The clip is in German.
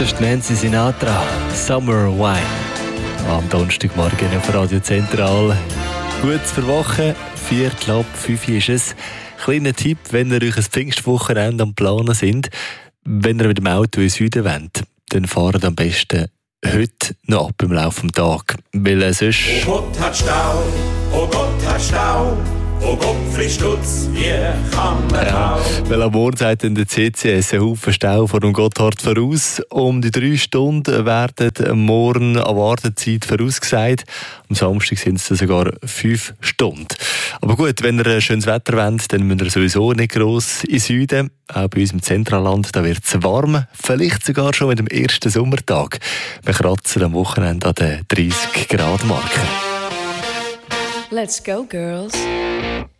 Das ist Nancy Sinatra, Summer Wine. Am Donnerstagmorgen auf Radio Zentral. Gut für Woche, 4:05 ist es. Kleiner Tipp, wenn ihr euch ein Pfingstwochenende am Planen sind, wenn ihr mit dem Auto in den Süden wollt, dann fahrt am besten heute noch ab im Laufe des Tages. Weil sonst... Oh Gott hat Stau, oh Gott hat Stau, oh Gopfli-Stutz, wie kann man auch? Weil am Morgen sagt dann der CCS ein Haufen Stau vor dem Gotthard voraus. Um die 3 Stunden werden am Morgen an Wartezeit vorausgesagt. Am Samstag sind es sogar 5 Stunden. Aber gut, wenn ihr ein schönes Wetter wollt, dann müsst ihr sowieso nicht gross in den Süden. Auch bei uns im Zentralland, da wird es warm. Vielleicht sogar schon mit dem ersten Sommertag. Wir kratzen am Wochenende an der 30-Grad-Marke. Let's go, girls.